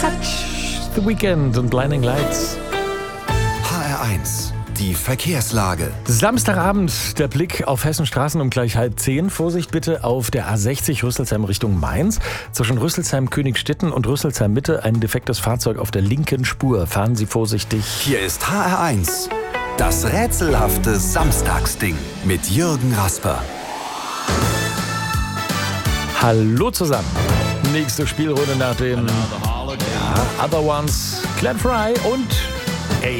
Touch, The Weekend und Blinding Lights. HR1, die Verkehrslage. Samstagabend, der Blick auf Hessens Straßen um gleich 9:30. Vorsicht bitte auf der A60 Rüsselsheim Richtung Mainz. Zwischen Rüsselsheim-Königstetten und Rüsselsheim-Mitte ein defektes Fahrzeug auf der linken Spur. Fahren Sie vorsichtig. Hier ist HR1, das rätselhafte Samstagsding mit Jürgen Rasper. Hallo zusammen. Nächste Spielrunde nach dem Other Ones, Clan Fry und